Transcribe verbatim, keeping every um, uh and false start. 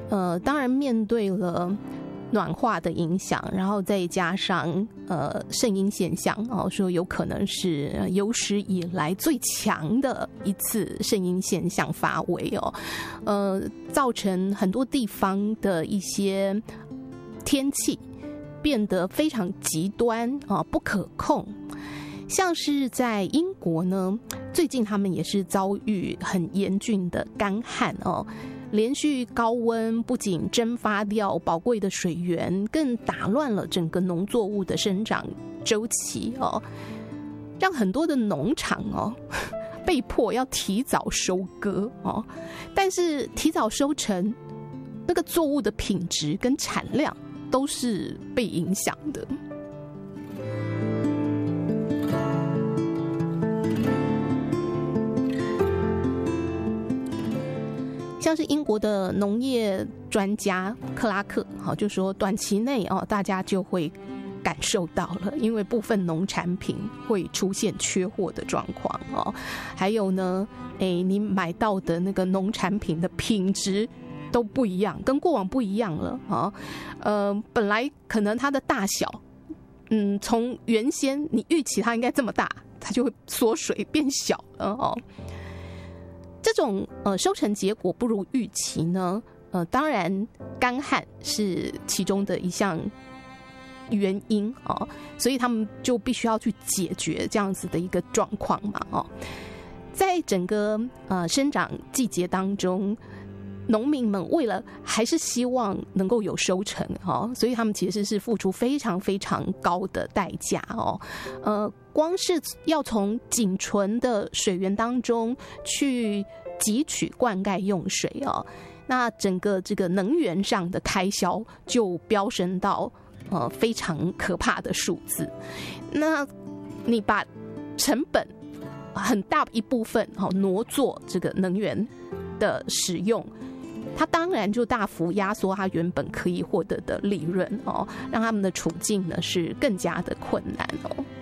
呃，当然面对了暖化的影响，然后再加上呃圣婴现象哦，说有可能是有史以来最强的一次圣婴现象发威哦，呃，造成很多地方的一些天气变得非常极端啊，不可控。像是在英国呢，最近他们也是遭遇很严峻的干旱哦。连续高温不仅蒸发掉宝贵的水源，更打乱了整个农作物的生长周期哦，让很多的农场哦被迫要提早收割哦，但是提早收成，那个作物的品质跟产量都是被影响的。像是英国的农业专家克拉克就说短期内大家就会感受到了，因为部分农产品会出现缺货的状况，还有呢你买到的那个农产品的品质都不一样，跟过往不一样了。呃，本来可能它的大小嗯，从原先你预期它应该这么大，它就会缩水变小了哦。这种呃收成结果不如预期呢，呃，当然干旱是其中的一项原因哦，所以他们就必须要去解决这样子的一个状况嘛哦。在整个呃生长季节当中，农民们为了还是希望能够有收成哦，所以他们其实是付出非常非常高的代价哦。呃，光是要从仅存的水源当中去汲取灌溉用水哦，那整个这个能源上的开销就飙升到呃非常可怕的数字。那你把成本很大一部分哦挪作这个能源的使用，它当然就大幅压缩它原本可以获得的利润哦，让他们的处境呢是更加的困难哦。